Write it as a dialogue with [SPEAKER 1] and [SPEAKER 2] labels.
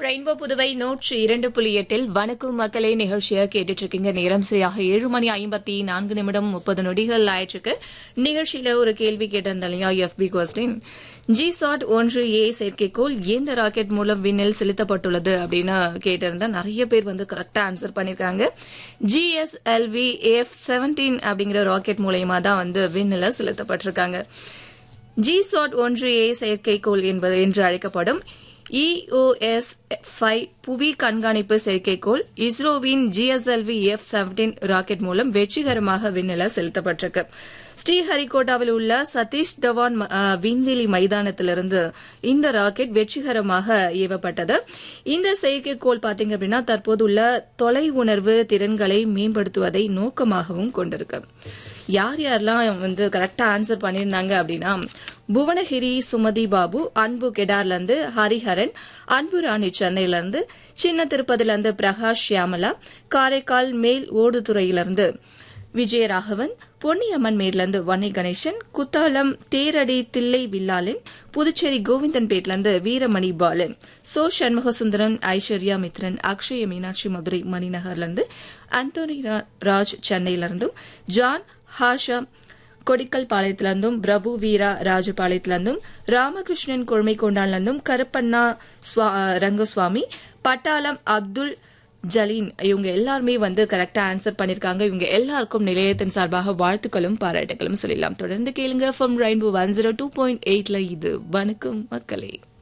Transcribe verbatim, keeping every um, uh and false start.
[SPEAKER 1] Rainbow Puduvai நூற்றி இரண்டு புள்ளி எட்டில் வணக்கம் மக்களே நிகழ்ச்சியை கேட்டுட்டு இருக்கீங்க. நேரம் சரியாக ஏழு மணி ஐம்பத்தி நான்கு நிமிடம் முப்பது நொடிகள் ஆயிற்றுக்கு. நிகழ்ச்சியில ஒரு கேள்வி கேட்டிருந்தேன் இல்லையா, எஃபி கொஸ்டின். ஜி சாட் ஒன்று ஏ செயற்கைக்கோள் எந்த ராக்கெட் மூலம் விண்ணில் செலுத்தப்பட்டுள்ளது அப்படின்னு கேட்டிருந்தேன். நிறைய பேர் வந்து கரெக்டா ஆன்சர் பண்ணிருக்காங்க. ஜிஎஸ்எல்வி எஃப் செவன்டீன் அப்படிங்கிற ராக்கெட் மூலயமா தான் வந்து விண்ணில செலுத்தப்பட்டிருக்காங்க. ஜி சாட் ஒன்று ஏ செயற்கைக்கோள் என்பது என்று அழைக்கப்படும் இஓஎஸ் ஐந்து புவி கண்காணிப்பு செயற்கைக்கோள் இஸ்ரோவின் ஜிஎஸ்எல்வி எஃப் செவன்டீன் ராக்கெட் மூலம் வெற்றிகரமாக விண்ணில செலுத்தப்பட்டிருக்கு. ஸ்ரீஹரிகோட்டாவில் உள்ள சதீஷ் தவான் விண்வெளி மைதானத்திலிருந்து இந்த ராக்கெட் வெற்றிகரமாக ஏவப்பட்டது. இந்த செயற்கைக்கோள் பாத்தீங்க அப்படின்னா தற்போதுள்ள தொலை உணர்வு திறன்களை மேம்படுத்துவதை நோக்கமாகவும் கொண்டிருக்கு. யார் யாரெல்லாம் வந்து கரெக்டா ஆன்சர் பண்ணியிருந்தாங்க அப்படின்னா, புவனகிரி சுமதி பாபு, அன்பு கெடார்லேருந்து ஹரிஹரன், அன்பு ராணி சென்னையிலிருந்து, சின்ன திருப்பதிலிருந்து பிரகாஷ் ஷியாமலா, காரைக்கால் மேல் ஓடுதுறையிலிருந்து விஜயராகவன், பொன்னியம்மன் மேட்லேருந்து வன்னி கணேசன், குத்தாலம் தேரடி Thillai வில்லாலன், Puducherry கோவிந்தன்பேட்லேருந்து Veeramani Balan, so Shanmugasundaran, Aishwarya Mithran, Akshaya Meenakshi Madurai மணிநகர்லேருந்து, Anthony Raj சென்னையிலிருந்தும், John ஹாஷா கொடிக்கல் பாளையத்திலிருந்தும், பிரபு வீரா ராஜபாளையத்திலிருந்தும், ராமகிருஷ்ணன் கொழுமைக்கொண்டான்லிருந்தும், கருப்பண்ணா ரங்கசுவாமி, பட்டாளம் அப்துல் ஜலீன், இவங்க எல்லாருமே வந்து கரெக்டா ஆன்சர் பண்ணிருக்காங்க. இவங்க எல்லாருக்கும் நிலையத்தின் சார்பாக வாழ்த்துக்களும் பாராட்டுகளும் சொல்லலாம். தொடர்ந்து கேளுங்க. From rainbow one zero two point எயிட்ல இது வணக்கம் மக்களே.